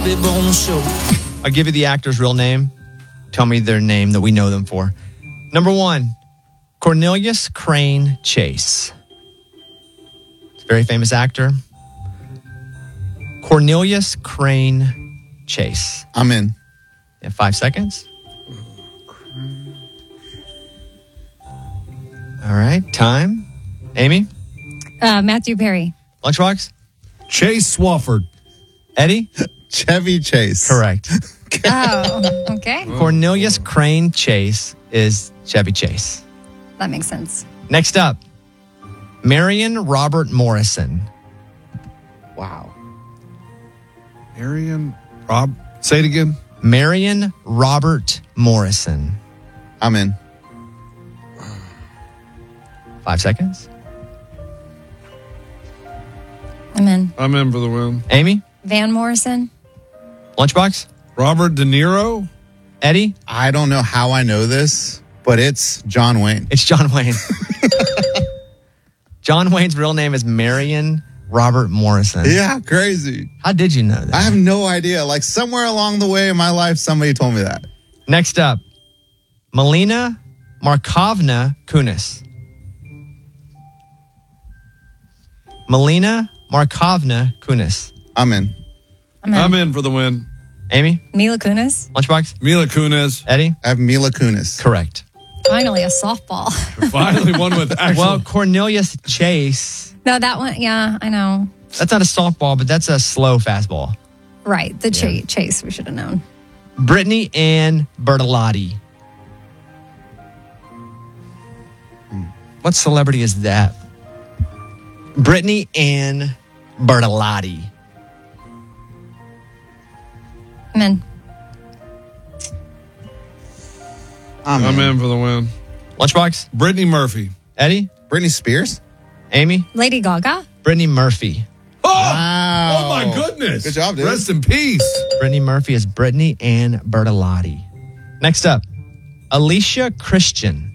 Bobby Bones Show. I'll give you the actor's real name. Tell me their name that we know them for. Number 1, Cornelius Crane Chase. It's a very famous actor. Cornelius Crane Chase. I'm in. You have 5 seconds. All right, time. Amy? Matthew Perry. Lunchbox? Chase Swafford. Eddie? Chevy Chase. Correct. Oh, okay. Cornelius Crane Chase is Chevy Chase. That makes sense. Next up, Marion Robert Morrison. Wow. Say it again. Marion Robert Morrison. I'm in. 5 seconds. I'm in. I'm in for the win. Amy? Van Morrison. Lunchbox? Robert De Niro. Eddie? I don't know how I know this, but it's John Wayne. It's John Wayne. John Wayne's real name is Marion Robert Morrison. Yeah, crazy. How did you know that? I have no idea. Like somewhere along the way in my life, somebody told me that. Next up, Melina Markovna Kunis. Melina Markovna Kunis. I'm in. I'm in for the win. Amy? Mila Kunis. Lunchbox? Mila Kunis. Eddie? I have Mila Kunis. Correct. Finally, a softball. Finally one with actual. Well, Cornelius Chase. No, that one. Yeah, I know. That's not a softball, but that's a slow fastball. Right. The Chase. We should have known. Brittany Ann Bertolotti. What celebrity is that? Brittany Ann Bertolotti. I'm in. I'm in for the win. Lunchbox? Brittany Murphy. Eddie? Britney Spears? Amy? Lady Gaga. Brittany Murphy. Oh! Wow. Oh my goodness. Good job, dude. Rest in peace. Brittany Murphy is Brittany Ann Bertolotti. Next up, Alicia Christian.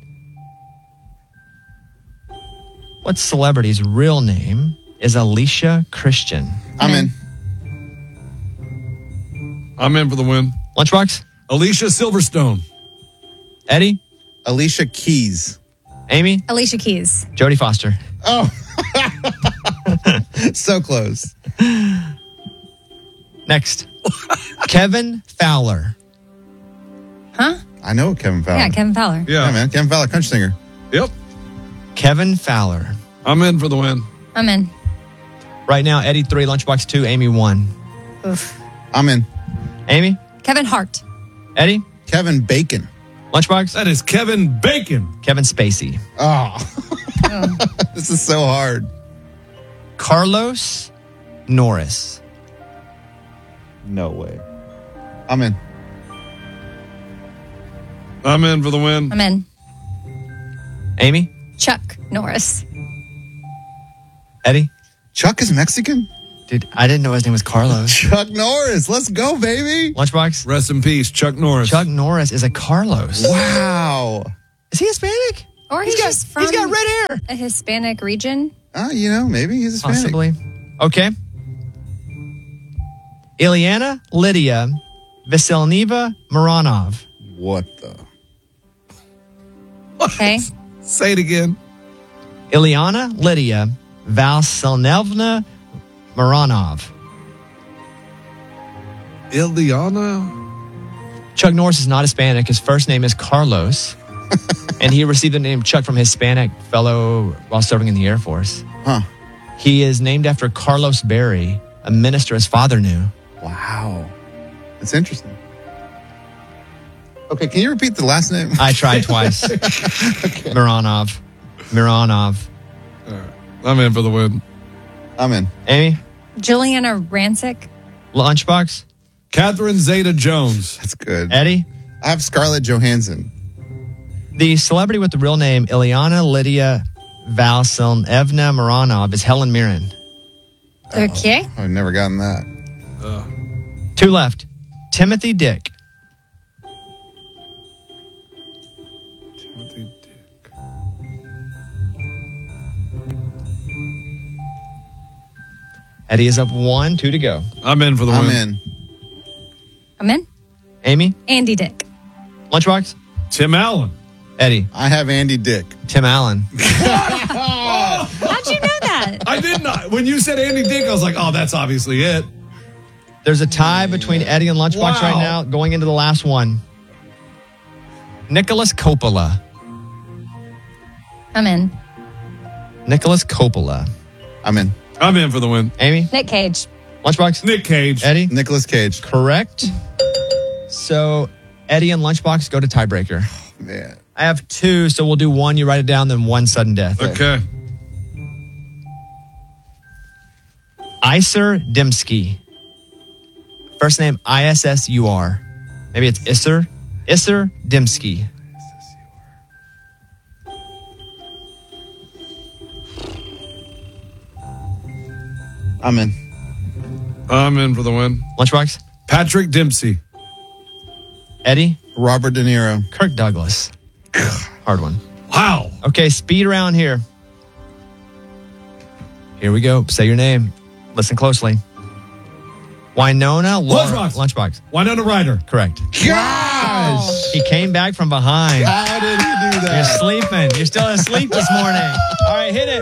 What celebrity's real name is Alicia Christian? I'm in. I'm in for the win. Lunchbox? Alicia Silverstone. Eddie? Alicia Keys. Amy? Alicia Keys. Jodie Foster. Oh. So close. Next, Kevin Fowler. Huh? I know Kevin Fowler. Yeah, Kevin Fowler. Yeah, man. Kevin Fowler, country singer. Yep. Kevin Fowler. I'm in for the win. I'm in. Right now, Eddie 3, Lunchbox 2, Amy 1. Oof. I'm in. Amy? Kevin Hart. Eddie? Kevin Bacon. Lunchbox? That is Kevin Bacon. Kevin Spacey. Oh. This is so hard. Carlos Norris. No way. I'm in. I'm in for the win. I'm in. Amy? Chuck Norris. Eddie? Chuck is Mexican? Dude, I didn't know his name was Carlos. Chuck Norris. Let's go, baby. Lunchbox? Rest in peace, Chuck Norris. Chuck Norris is a Carlos. Wow. Is he Hispanic? Or he's just from He's got red hair. a Hispanic region. Maybe he's Hispanic. Possibly. Okay. Ilyana Lydia Vasilneva Mironov. What the? Okay. Say it again. Ilyana Lydia Vasilnevna Mironov. Ileana? Chuck Norris is not Hispanic. His first name is Carlos. And he received the name Chuck from his Hispanic fellow while serving in the Air Force. Huh. He is named after Carlos Berry, a minister his father knew. Wow. That's interesting. Okay, can you repeat the last name? I tried twice. Okay. Mironov. All right. I'm in for the win. I'm in. Amy? Juliana Rancic. Lunchbox? Catherine Zeta-Jones. That's good. Eddie? I have Scarlett Johansson. The celebrity with the real name Ilyana Lydia Vasilnevna Mironov is Helen Mirren. Okay. I've never gotten that. 2 left. Timothy Dick. Timothy Dick. Eddie is up 1, 2 to go. I'm in for the I'm win. in. I'm in. Amy? Andy Dick. Lunchbox? Tim Allen. Eddie? I have Andy Dick. Tim Allen. How'd you know that? I did not. When you said Andy Dick, I was like, oh, that's obviously it. There's a tie between Eddie and Lunchbox Wow. right now, going into the last one. Nicholas Coppola. I'm in. Nicholas Coppola. I'm in. I'm in for the win. Amy? Nick Cage. Lunchbox? Nick Cage. Eddie? Nicolas Cage. Correct. So Eddie and Lunchbox go to tiebreaker. Man. I have 2, so we'll do 1. You write it down, then 1 sudden death. Okay. Isur Dimsky. First name Issur. Maybe it's Isser. Isur Dimsky. I'm in. I'm in for the win. Lunchbox? Patrick Dempsey. Eddie? Robert De Niro. Kirk Douglas. Hard one. Wow. Okay, speed round here. Here we go. Say your name. Listen closely. Winona Lawrence. Lunchbox. Winona Ryder. Correct. Gosh! He came back from behind. How did he do that? You're sleeping. You're still asleep this morning. All right, hit it.